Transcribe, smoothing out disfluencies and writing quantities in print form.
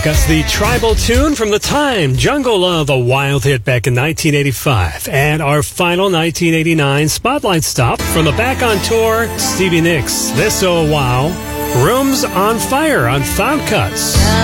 That's the tribal tune from the time Jungle Love, a wild hit back in 1985. And our final 1989 spotlight stop from the Back on Tour, Stevie Nicks. This Oh Wow, Rooms on Fire on Found Cuts.